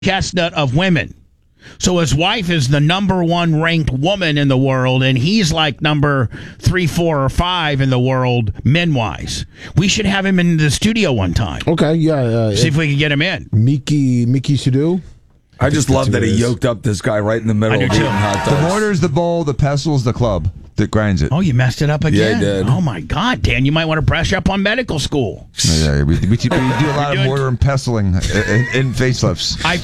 chestnut of women. So his wife is the number one ranked woman in the world, and he's like number 3, 4, or 5 in the world men-wise. We should have him in the studio one time. Okay, yeah. See if we can get him in. Miki Sudo. I just love that he yoked up this guy right in the middle of eating hot dogs. The mortar's the bowl, the pestle's the club that grinds it. Oh, you messed it up again? Yeah, I did. Oh, my God, Dan, you might want to brush up on medical school. Yeah, we do a lot of mortar and pestling in facelifts. I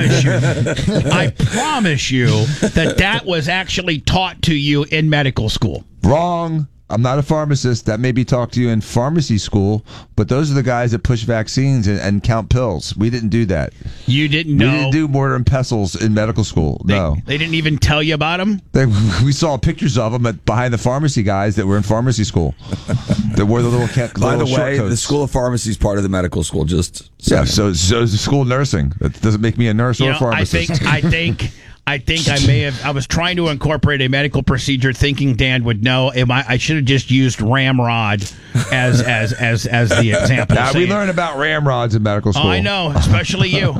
promise you that was actually taught to you in medical school. Wrong. I'm not a pharmacist. That may be taught to you in pharmacy school, but those are the guys that push vaccines and count pills. We didn't do that. You didn't know? We didn't do mortar and pestles in medical school. No. They didn't even tell you about them? We saw pictures of them behind the pharmacy guys that were in pharmacy school. That wore the little By the way, short coats. the School of Pharmacy is part of the medical school. Just yeah, so is the school of nursing. That doesn't make me a nurse or a pharmacist. I think I was trying to incorporate a medical procedure, thinking Dan would know. I should have just used ramrod as the example. Now, we learn about ramrods in medical school. Oh, I know, especially you.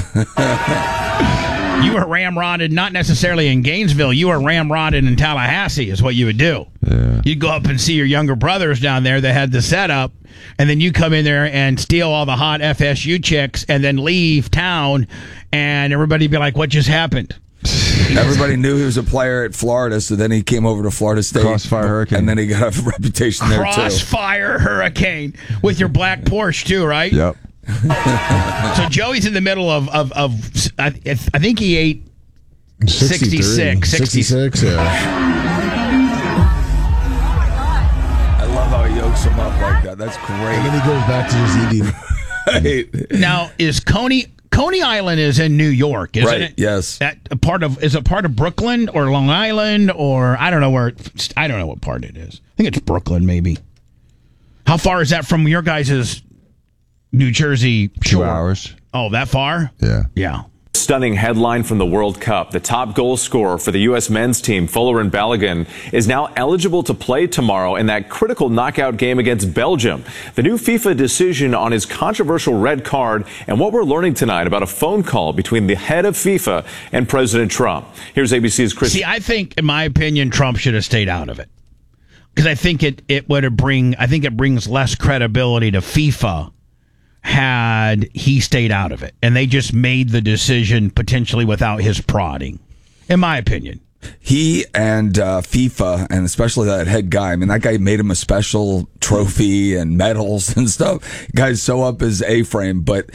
You were ramrodded, not necessarily in Gainesville. You were ramrodded in Tallahassee, is what you would do. Yeah. You'd go up and see your younger brothers down there that had the setup, and then you come in there and steal all the hot FSU chicks and then leave town, and everybody be like, what just happened? Everybody knew he was a player at Florida, so then he came over to Florida State. Crossfire Hurricane. And then he got a reputation there, too. Crossfire Hurricane. With your black Porsche, too, right? Yep. So Joey's in the middle of I think he ate 66, yeah. I love how he yokes him up like that. That's great. And then he goes back to just eating. Now, is Coney Island is in New York, isn't it? Yes. Is it part of Brooklyn or Long Island, or I don't know I don't know what part it is. I think it's Brooklyn, maybe. How far is that from your guys' New Jersey shore? 2 hours. Oh, that far? Yeah. Yeah. Stunning headline from the World Cup. The top goal scorer for the U.S. men's team, Folarin Balogun, is now eligible to play tomorrow in that critical knockout game against Belgium. The new FIFA decision on his controversial red card and what we're learning tonight about a phone call between the head of FIFA and President Trump. Here's ABC's Chris. See, I think, in my opinion, Trump should have stayed out of it. Because I think it brings less credibility to FIFA had he stayed out of it, and they just made the decision potentially without his prodding, in my opinion. He and FIFA, and especially that head guy, I mean, that guy made him a special trophy and medals and stuff. Guy's so up his A-frame, but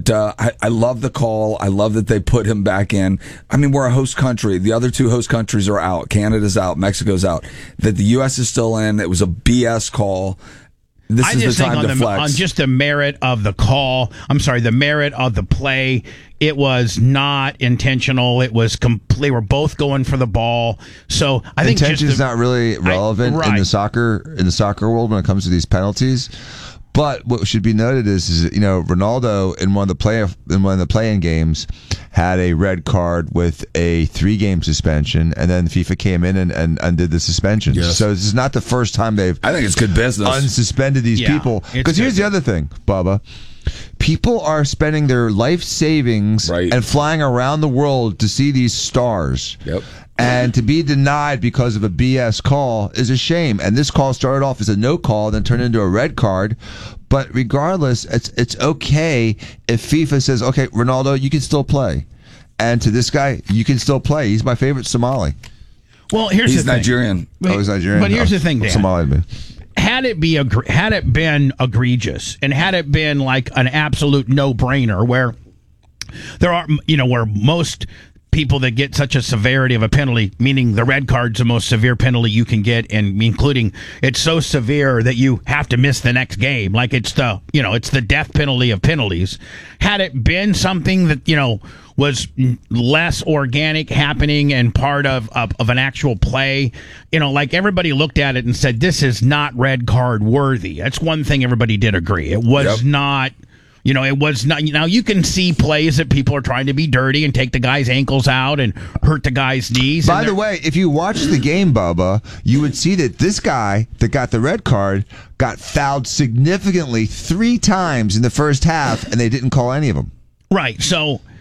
I love the call. I love that they put him back in. I mean, we're a host country. The other 2 host countries are out. Canada's out. Mexico's out. That the U.S. is still in. It was a BS call. This is the time to flex. On just the merit of the call, the merit of the play, it was not intentional. It was complete. They were both going for the ball. So I think intention is not really relevant in the soccer world when it comes to these penalties. But what should be noted is Ronaldo in one of the play-in games had a red card with a 3-game suspension, and then FIFA came in and undid the suspension. Yes. So this is not the first time I think it's good business. Unsuspended these people. Because here's the other thing, Bubba. People are spending their life savings and flying around the world to see these stars. Yep. And to be denied because of a BS call is a shame. And this call started off as a no call, then turned into a red card. But regardless, it's okay if FIFA says, okay, Ronaldo, you can still play. And to this guy, you can still play. He's my favorite Somali. Well, he's the Nigerian. Thing. He's Nigerian. But here's the thing, Dan. Somali. Had it been egregious, and had it been like an absolute no-brainer, where there are, where most people that get such a severity of a penalty, meaning the red card's the most severe penalty you can get, and including it's so severe that you have to miss the next game, like it's the death penalty of penalties. Had it been something that was less organic happening and part of an actual play, like everybody looked at it and said, this is not red card worthy. That's one thing everybody did agree. It was not. It was not. Now, you can see plays that people are trying to be dirty and take the guy's ankles out and hurt the guy's knees. By the way, if you watch the game, Bubba, you would see that this guy that got the red card got fouled significantly 3 times in the first half, and they didn't call any of them. Right. So